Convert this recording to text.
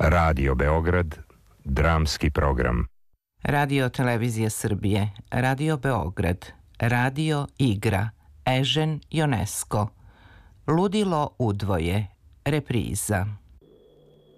Radio Beograd, dramski program. Radio Televizija Srbije, Radio Beograd, Radio Igra, Ežen Ionesko, Ludilo udvoje, repriza.